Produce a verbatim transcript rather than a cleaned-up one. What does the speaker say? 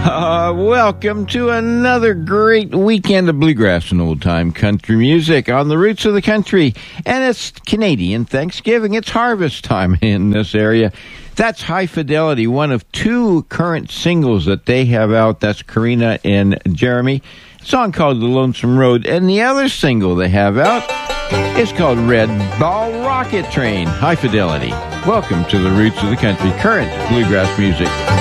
Uh, welcome to another great weekend of bluegrass and old-time country music on the roots of the country. And it's Canadian Thanksgiving. It's harvest time in this area. That's High Fidelity, one of two current singles that they have out. That's Karina and Jeremy. A song called The Lonesome Road. And the other single they have out is called Red Ball Rocket Train. High Fidelity. Welcome to the roots of the country. Current bluegrass music.